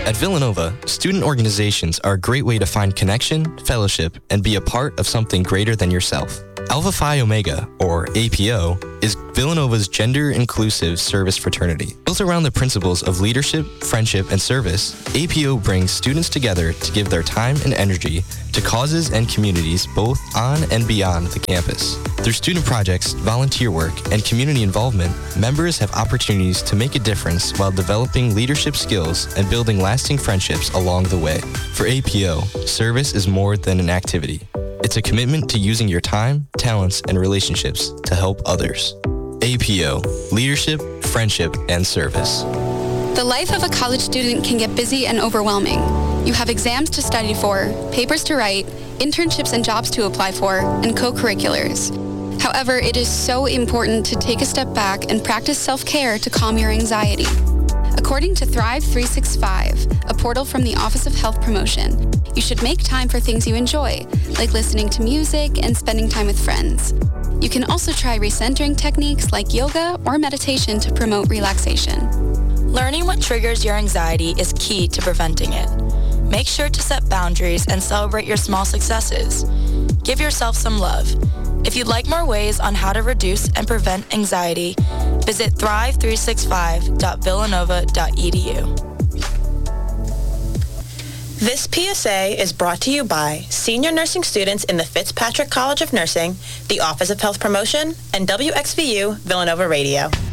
At Villanova, student organizations are a great way to find connection, fellowship, and be a part of something greater than yourself. Alpha Phi Omega, or APO, is Villanova's gender-inclusive service fraternity. Built around the principles of leadership, friendship, and service, APO brings students together to give their time and energy to causes and communities both on and beyond the campus. Through student projects, volunteer work, and community involvement, members have opportunities to make a difference while developing leadership skills and building lasting friendships along the way. For APO, service is more than an activity. It's a commitment to using your time, talents, and relationships to help others. APO, leadership, friendship, and service. The life of a college student can get busy and overwhelming. You have exams to study for, papers to write, internships and jobs to apply for, and co-curriculars. However, it is so important to take a step back and practice self-care to calm your anxiety. According to Thrive 365, a portal from the Office of Health Promotion, you should make time for things you enjoy, like listening to music and spending time with friends. You can also try recentering techniques like yoga or meditation to promote relaxation. Learning what triggers your anxiety is key to preventing it. Make sure to set boundaries and celebrate your small successes. Give yourself some love. If you'd like more ways on how to reduce and prevent anxiety, visit thrive365.villanova.edu. This PSA is brought to you by senior nursing students in the Fitzpatrick College of Nursing, the Office of Health Promotion, and WXVU Villanova Radio.